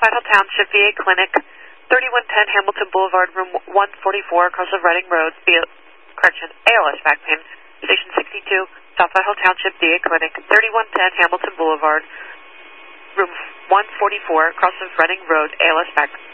Whitehall Township, VA Clinic, 3110 Hamilton Boulevard, room 144, across of Reading Road, ALS back pain. Station 62, South Whitehall Township, VA Clinic, 3110 Hamilton Boulevard, room 144, across of Reading Road, ALS back pain.